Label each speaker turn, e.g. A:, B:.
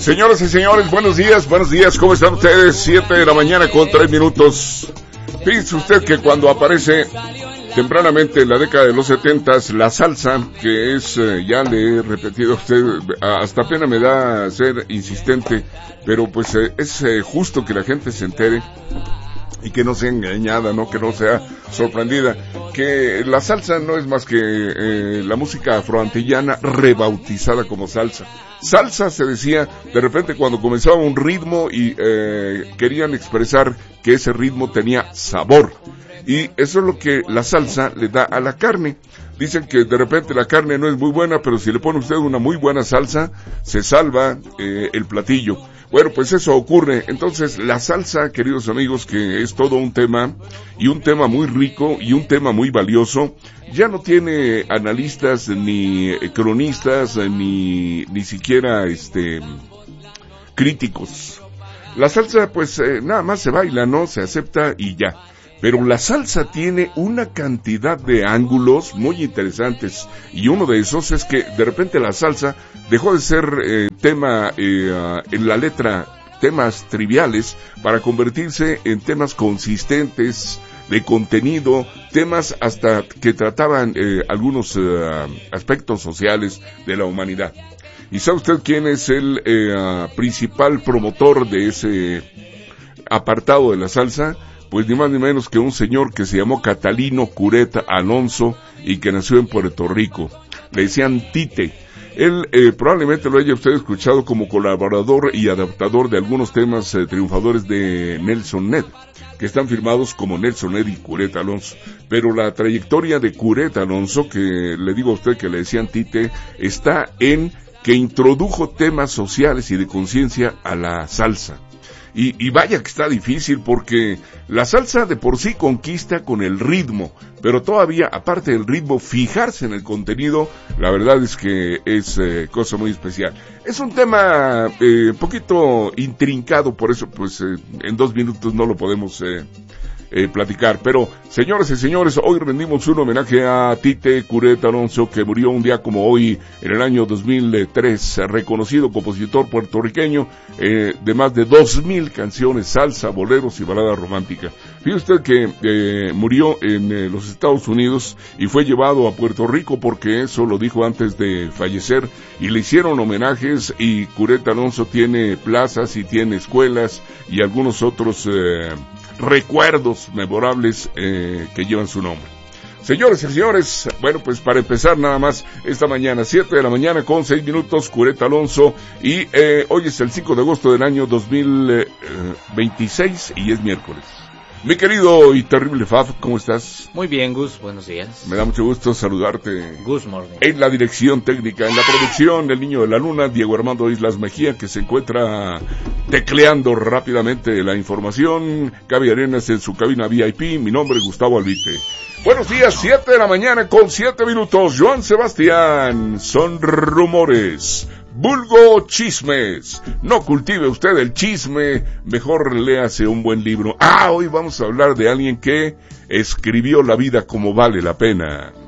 A: Señoras y señores, buenos días, ¿cómo están ustedes? 7 de la mañana con 3 minutos. Fíjese usted que cuando aparece tempranamente en la década de los 70s la salsa, que es, ya le he repetido a usted, hasta pena me da ser insistente, pero pues es justo que la gente se entere y que no sea engañada, ¿no? Que no sea sorprendida, que la salsa no es más que la música afroantillana rebautizada como salsa. Salsa se decía de repente cuando comenzaba un ritmo y querían expresar que ese ritmo tenía sabor. Y eso es lo que la salsa le da a la carne. Dicen que de repente la carne no es muy buena, pero si le pone usted una muy buena salsa, se salva el platillo. Bueno, pues eso ocurre. Entonces, la salsa, queridos amigos, que es todo un tema, y un tema muy rico, y un tema muy valioso, ya no tiene analistas, ni cronistas, ni siquiera, críticos. La salsa, pues, nada más se baila, ¿no? Se acepta y ya. Pero la salsa tiene una cantidad de ángulos muy interesantes, y uno de esos es que de repente la salsa dejó de ser tema en la letra, temas triviales, para convertirse en temas consistentes, de contenido, temas hasta que trataban algunos aspectos sociales de la humanidad. ¿Y sabe usted quién es el principal promotor de ese apartado de la salsa? Pues ni más ni menos que un señor que se llamó Catalino Curet Alonso y que nació en Puerto Rico. Le decían Tite. Él probablemente lo haya usted escuchado como colaborador y adaptador de algunos temas triunfadores de Nelson Ned, que están firmados como Nelson Ned y Curet Alonso. Pero la trayectoria de Curet Alonso, que le digo a usted que le decían Tite, está en que introdujo temas sociales y de conciencia a la salsa. Y vaya que está difícil, porque la salsa de por sí conquista con el ritmo, pero todavía, aparte del ritmo, fijarse en el contenido, la verdad es que es cosa muy especial. Es un tema un poquito intrincado, por eso pues en 2 minutos no lo podemos platicar. Pero, señoras y señores, hoy rendimos un homenaje a Tite Curet Alonso, que murió un día como hoy, en el año 2003, reconocido compositor puertorriqueño, de más de 2,000 canciones, salsa, boleros y balada romántica. Fíjese usted que murió en los Estados Unidos y fue llevado a Puerto Rico, porque eso lo dijo antes de fallecer, y le hicieron homenajes, y Curet Alonso tiene plazas y tiene escuelas y algunos otros recuerdos memorables que llevan su nombre. Señores y señores, bueno, pues para empezar nada más esta mañana, 7 de la mañana con 6 minutos, Curet Alonso, y hoy es el 5 de agosto del año 2026 y es miércoles. Mi querido y terrible Fab, ¿cómo estás?
B: Muy bien, Gus, buenos días.
A: Me da mucho gusto saludarte.
B: Gus Morning.
A: En la dirección técnica, en la producción, el niño de la luna, Diego Armando Islas Mejía, que se encuentra tecleando rápidamente la información. Gaby Arenas en su cabina VIP, mi nombre es Gustavo Albite. Buenos días, 7 de la mañana con 7 minutos, Joan Sebastián, son rumores. Vulgo chismes. No cultive usted el chisme, mejor léase un buen libro. Hoy vamos a hablar de alguien que escribió La vida como vale la pena.